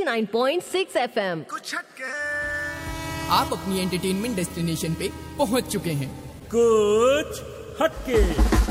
89.6 FM। कुछ हटके आप अपनी एंटरटेनमेंट डेस्टिनेशन पे पहुंच चुके हैं। कुछ हटके